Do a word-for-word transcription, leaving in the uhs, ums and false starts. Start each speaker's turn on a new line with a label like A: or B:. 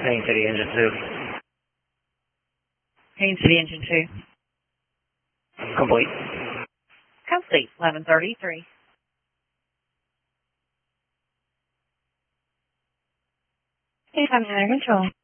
A: Haines City Engine two.
B: Haines City Engine two.
A: Complete.
B: Complete, eleven thirty-three. Anytime under control.